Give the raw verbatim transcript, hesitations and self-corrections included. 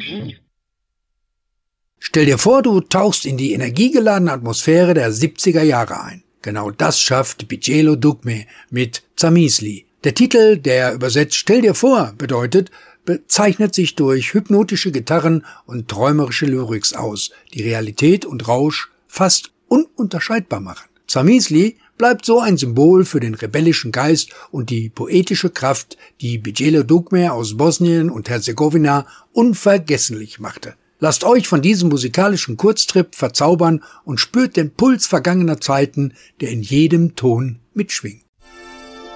Stell dir vor, du tauchst in die energiegeladene Atmosphäre der siebziger Jahre ein. Genau das schafft Bijelo Dugme mit Zamisli. Der Titel, der übersetzt Stell dir vor bedeutet, bezeichnet sich durch hypnotische Gitarren und träumerische Lyrics aus, die Realität und Rausch fast ununterscheidbar machen. Zamisli bleibt so ein Symbol für den rebellischen Geist und die poetische Kraft, die Bijelo Dugme aus Bosnien und Herzegowina unvergesslich machte. Lasst euch von diesem musikalischen Kurztrip verzaubern und spürt den Puls vergangener Zeiten, der in jedem Ton mitschwingt.